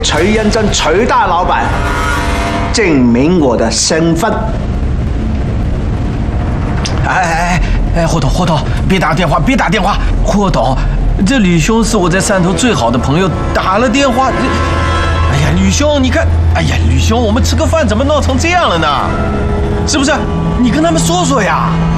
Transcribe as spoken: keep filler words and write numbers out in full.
徐认真，徐大老板，证明我的身份。 哎哎哎，霍董霍董，别打电话，别打电话，霍董，这吕兄是我在汕头最好的朋友，打了电话，哎呀，吕兄，你看，哎呀，吕兄，我们吃个饭怎么闹成这样了呢？是不是？你跟他们说说呀。